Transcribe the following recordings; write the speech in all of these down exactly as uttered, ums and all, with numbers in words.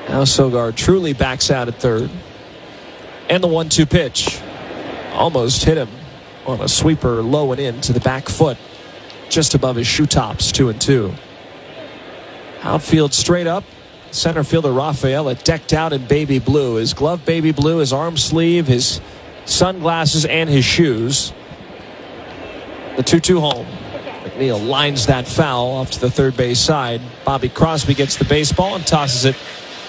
Now Sogard truly backs out at third. And the one two pitch. Almost hit him on a sweeper low and in to the back foot. Just above his shoe tops, two and two. Outfield straight up. Center fielder Rafaela decked out in baby blue. His glove baby blue, his arm sleeve, his sunglasses, and his shoes. The two two home. McNeil lines that foul off to the third base side. Bobby Crosby gets the baseball and tosses it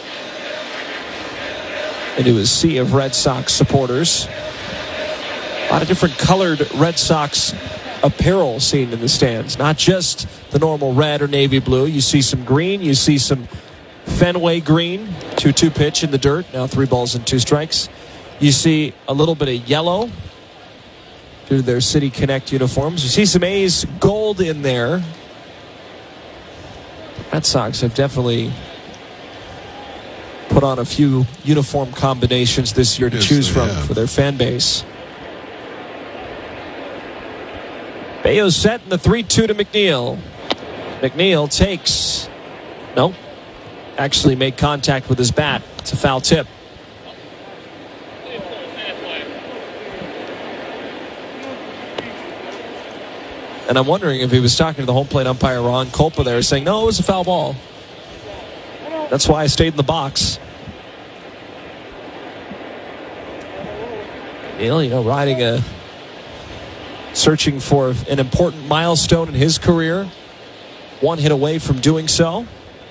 into a sea of Red Sox supporters. A lot of different colored Red Sox apparel seen in the stands. Not just the normal red or navy blue. You see some green. You see some Fenway green. two two pitch in the dirt. Now three balls and two strikes. You see a little bit of yellow due to their City Connect uniforms. You see some A's gold in there. Red Sox have definitely put on a few uniform combinations this year to yes, choose from have. for their fan base. Bayo set in the three two to McNeil. McNeil takes. Nope. Actually made contact with his bat. It's a foul tip. And I'm wondering if he was talking to the home plate umpire Ron Kolpa there, saying, no, it was a foul ball. That's why I stayed in the box. McNeil, you know, riding a... searching for an important milestone in his career. One hit away from doing so.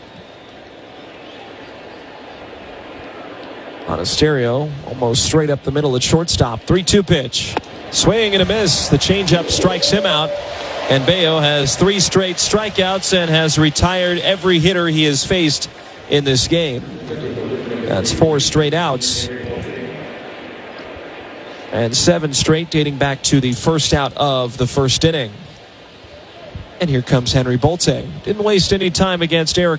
On a stereo, almost straight up the middle at shortstop. three two pitch. Swing and a miss. The changeup strikes him out. And Bayo has three straight strikeouts and has retired every hitter he has faced in this game. That's four straight outs. And seven straight dating back to the first out of the first inning. And here comes Henry Bolte. Didn't waste any time against Eric